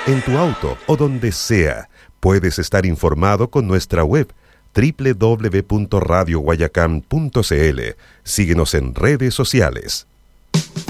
en tu auto o donde sea. Puedes estar informado con nuestra web www.radioguayacán.cl. Síguenos en redes sociales.